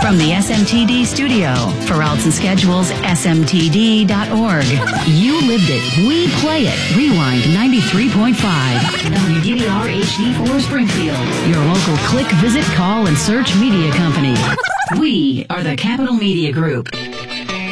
From the SMTD studio, for routes and schedules, smtd.org. You lived it. We play it. Rewind 93.5. WDBR HD4 Springfield. Your local click, visit, call, and search media company. We are the Capital Media Group.